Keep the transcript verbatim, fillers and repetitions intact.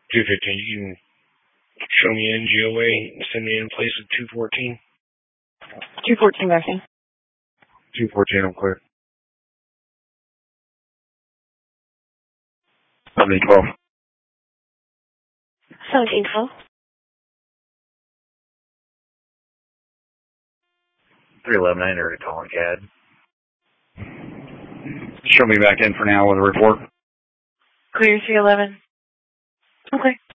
two fifteen, you can show me N G O A and send me in place at two fourteen. two fourteen, American. two fourteen, I'm clear. seventeen twelve. seventeen twelve. three eleven, I entered a calling C A D. Show me back in for now with a report. Clear three eleven. Okay.